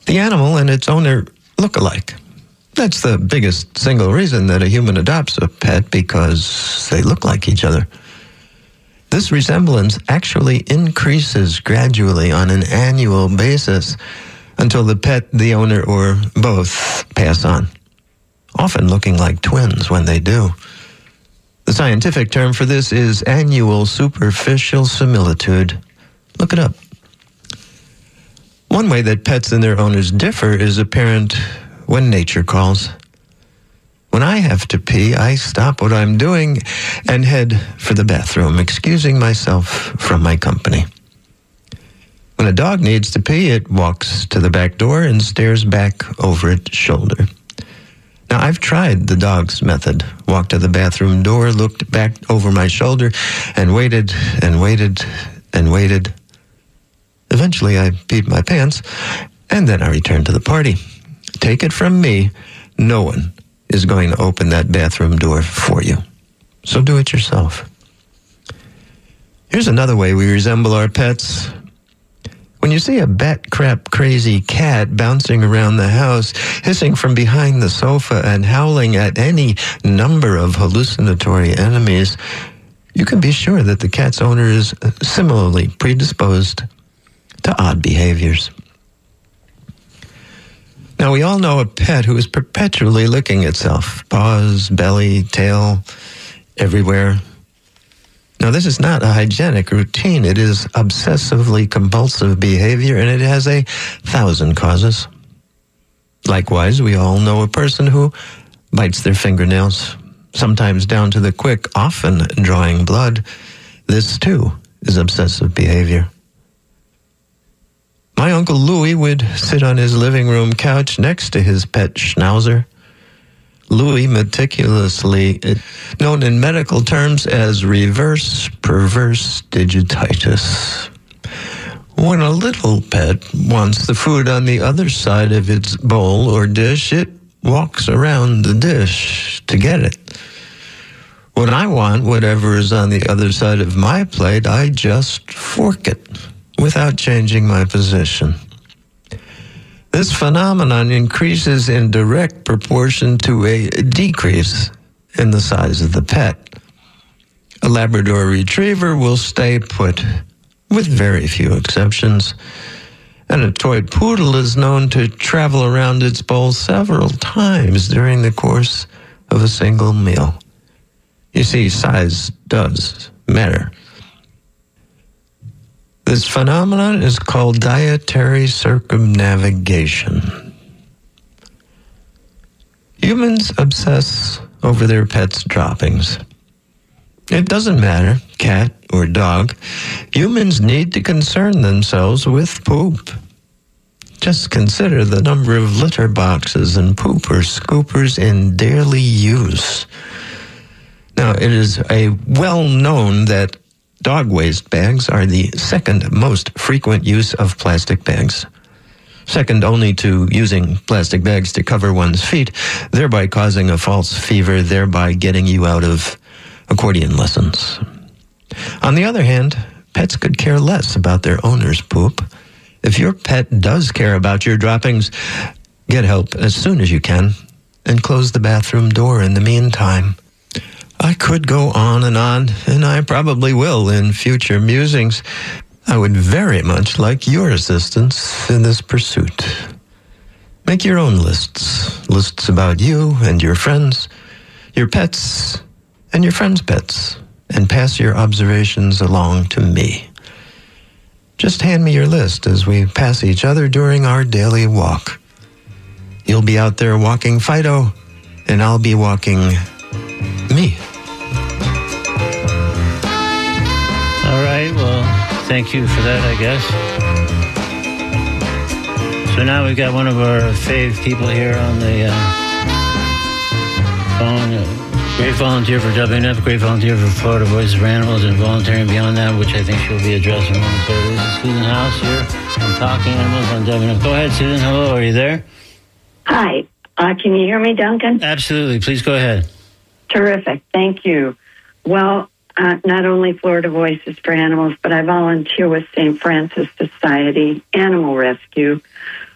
The animal and its owner look alike. That's the biggest single reason that a human adopts a pet, because they look like each other. This resemblance actually increases gradually on an annual basis until the pet, the owner, or both pass on, often looking like twins when they do. The scientific term for this is annual superficial similitude. Look it up. One way that pets and their owners differ is apparent when nature calls. When I have to pee, I stop what I'm doing and head for the bathroom, excusing myself from my company. When a dog needs to pee, it walks to the back door and stares back over its shoulder. Now, I've tried the dog's method. Walked to the bathroom door, looked back over my shoulder, and waited and waited and waited. Eventually, I peed my pants, and then I returned to the party. Take it from me, no one is going to open that bathroom door for you. So do it yourself. Here's another way we resemble our pets. When you see a bat-crap crazy cat bouncing around the house, hissing from behind the sofa and howling at any number of hallucinatory enemies, you can be sure that the cat's owner is similarly predisposed to odd behaviors. Now, we all know a pet who is perpetually licking itself, paws, belly, tail, everywhere. Now, this is not a hygienic routine. It is obsessively compulsive behavior, and it has 1,000 causes. Likewise, we all know a person who bites their fingernails, sometimes down to the quick, often drawing blood. This, too, is obsessive behavior. My Uncle Louis would sit on his living room couch next to his pet schnauzer. Louis meticulously, known in medical terms as reverse perverse digititis. When a little pet wants the food on the other side of its bowl or dish, it walks around the dish to get it. When I want whatever is on the other side of my plate, I just fork it without changing my position. This phenomenon increases in direct proportion to a decrease in the size of the pet. A Labrador Retriever will stay put, with very few exceptions, and a toy poodle is known to travel around its bowl several times during the course of a single meal. You see, size does matter. This phenomenon is called dietary circumnavigation. Humans obsess over their pets' droppings. It doesn't matter, cat or dog. Humans need to concern themselves with poop. Just consider the number of litter boxes and pooper scoopers in daily use. Now, it is well-known that dog waste bags are the second most frequent use of plastic bags. Second only to using plastic bags to cover one's feet, thereby causing a false fever, thereby getting you out of accordion lessons. On the other hand, pets could care less about their owner's poop. If your pet does care about your droppings, get help as soon as you can and close the bathroom door in the meantime. I could go on, and I probably will in future musings. I would very much like your assistance in this pursuit. Make your own lists about you and your friends, your pets, and your friends' pets, and pass your observations along to me. Just hand me your list as we pass each other during our daily walk. You'll be out there walking Fido, and I'll be walking me. All right, well, thank you for that, I guess. So now we've got one of our fave people here on the phone. Great volunteer for WNF, great volunteer for Florida Voices for Animals, and volunteering beyond that, which I think she'll be addressing momentarily. This is Susan House here from Talking Animals on WNF. Go ahead, Susan. Hello, are you there? Hi. Can you hear me, Duncan? Absolutely. Please go ahead. Terrific. Thank you. Well, not only Florida Voices for Animals, but I volunteer with St. Francis Society Animal Rescue,